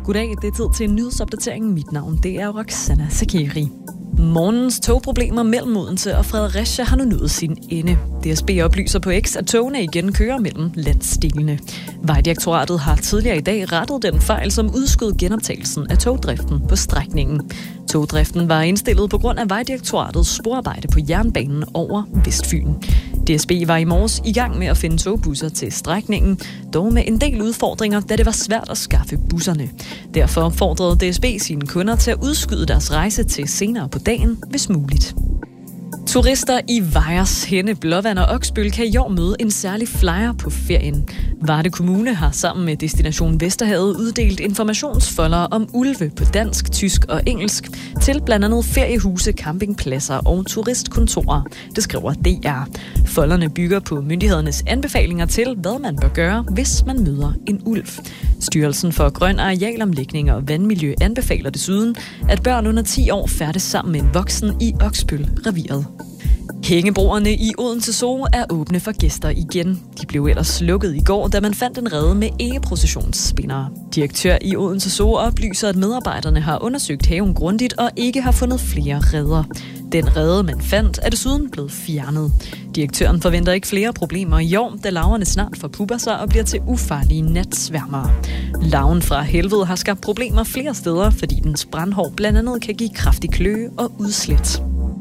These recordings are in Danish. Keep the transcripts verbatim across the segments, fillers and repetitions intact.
Goddag, det er tid til en nyhedsopdatering. Mit navn det er Roxana Sakiri. Morgens togproblemer mellem Odense og Fredericia har nu nået sin ende. D S B oplyser på X, at togene igen kører mellem landsdelene. Vejdirektoratet har tidligere i dag rettet den fejl, som udskød genoptagelsen af togdriften på strækningen. Togdriften var indstillet på grund af Vejdirektoratets sporarbejde på jernbanen over Vestfyn. D S B var i morges i gang med at finde togbusser til strækningen, dog med en del udfordringer, da det var svært at skaffe busserne. Derfor opfordrede D S B sine kunder til at udskyde deres rejse til senere på dagen, hvis muligt. Turister i Vejers, Henne, Blåvand og Oksbøl kan i år møde en særlig flyer på ferien. Varde Kommune har sammen med Destination Vesterhavet uddelt informationsfolder om ulve på dansk, tysk og engelsk til blandt andet feriehuse, campingpladser og turistkontorer. Det skriver D R. Folderne bygger på myndighedernes anbefalinger til, hvad man bør gøre, hvis man møder en ulv. Styrelsen for Grøn Arealomlægning og Vandmiljø anbefaler desuden, at børn under ti år færdes sammen med en voksen i Oksbøl-reviret. Hængebroerne i Odense Zoo er åbne for gæster igen. De blev ellers slukket i går, da man fandt en rede med egeprocessionsspindere. Direktør i Odense Zoo oplyser, at medarbejderne har undersøgt haven grundigt og ikke har fundet flere reder. Den rede, man fandt, er desuden blevet fjernet. Direktøren forventer ikke flere problemer i år, da larverne snart forpupper sig og bliver til ufarlige natsværmere. Larven fra helvede har skabt problemer flere steder, fordi dens brandhår blandt andet kan give kraftig kløe og udslæt.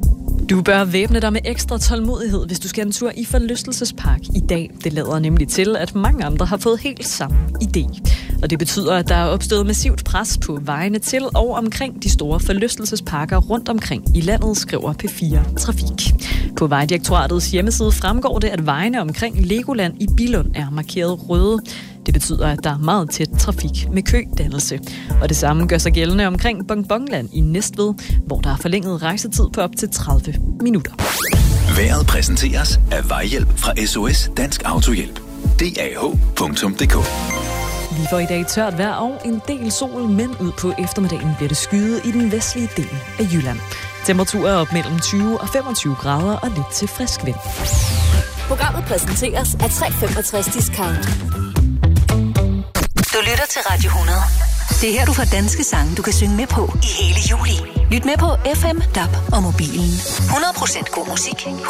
Du bør væbne dig med ekstra tålmodighed, hvis du skal en tur i forlystelsespark i dag. Det lader nemlig til, at mange andre har fået helt samme idé. Og det betyder, at der er opstået massivt pres på vejene til og omkring de store forlystelsesparker rundt omkring i landet, skriver P fire Trafik. På Vejdirektoratets hjemmeside fremgår det, at vejene omkring Legoland i Billund er markeret røde. Det betyder, at der er meget tæt trafik med kødannelse. Og det samme gør sig gældende omkring Bongbongland i Næstved, hvor der er forlænget rejsetid på op til tredive minutter. Vejret præsenteres af Vejhjælp fra S O S Dansk Autohjælp. D A H punktum d k. Vi får i dag tørt vejr og en del sol, men ud på eftermiddagen bliver det skyet i den vestlige del af Jylland. Temperaturer er op mellem tyve og femogtyve grader og lidt til frisk vind. Programmet præsenteres af tre femogtres Discount. Du lytter til Radio hundrede. Det er her, du får danske sange, du kan synge med på i hele juli. Lyt med på F M, D A B og mobilen. hundrede procent god musik.